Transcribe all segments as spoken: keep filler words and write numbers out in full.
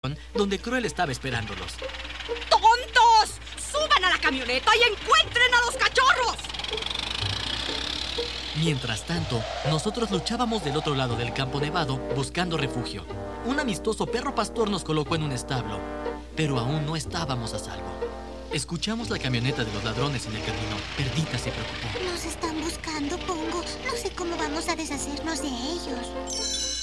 estación donde Cruella estaba esperándolos. ¡Tontos! ¡Suban a la camioneta y encuentren a los cachorros! Mientras tanto, nosotros luchábamos del otro lado del campo nevado buscando refugio. Un amistoso perro pastor nos colocó en un establo, pero aún no estábamos a salvo. Escuchamos la camioneta de los ladrones en el camino. Perdita se preocupó. Nos están buscando, Pongo. No sé cómo vamos a deshacernos de ellos.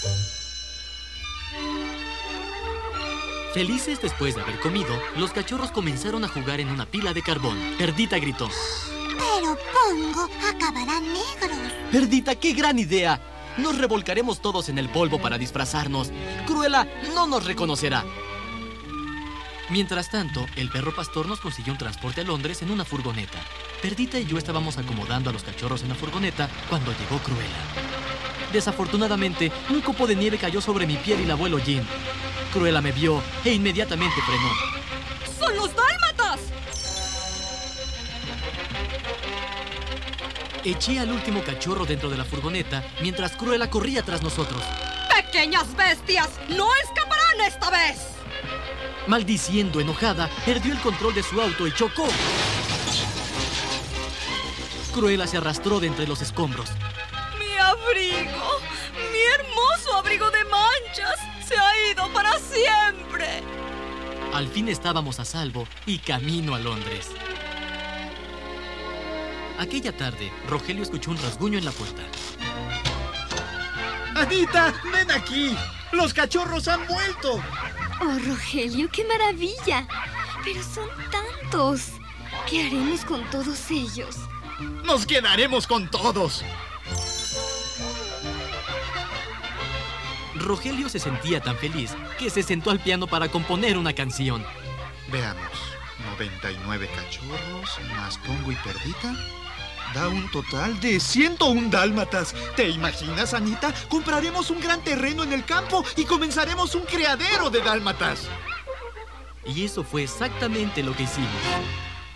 Felices después de haber comido, los cachorros comenzaron a jugar en una pila de carbón. Perdita gritó: Pero, Pongo, acabarán negros. ¡Perdita, qué gran idea! Nos revolcaremos todos en el polvo para disfrazarnos. Cruella no nos reconocerá. Mientras tanto, el perro pastor nos consiguió un transporte a Londres en una furgoneta. Perdita y yo estábamos acomodando a los cachorros en la furgoneta cuando llegó Cruella. Desafortunadamente, un copo de nieve cayó sobre mi piel y la abuelo Jean. Cruella me vio e inmediatamente frenó. ¡Son los dálmatas! Eché al último cachorro dentro de la furgoneta mientras Cruella corría tras nosotros. ¡Pequeñas bestias! ¡No escaparán esta vez! Maldiciendo, enojada, perdió el control de su auto y chocó. Cruella se arrastró de entre los escombros. ¡Mi abrigo! ¡Mi hermoso abrigo de manchas! ¡Se ha ido para siempre! Al fin estábamos a salvo y camino a Londres. Aquella tarde, Rogelio escuchó un rasguño en la puerta. ¡Anita, ven aquí! ¡Los cachorros han vuelto! Oh, Rogelio, qué maravilla. Pero son tantos. ¿Qué haremos con todos ellos? ¡Nos quedaremos con todos! Rogelio se sentía tan feliz que se sentó al piano para componer una canción. Veamos, noventa y nueve cachorros más Pongo y Perdita da un total de ciento uno dálmatas. ¿Te imaginas, Anita? Compraremos un gran terreno en el campo y comenzaremos un criadero de dálmatas. Y eso fue exactamente lo que hicimos.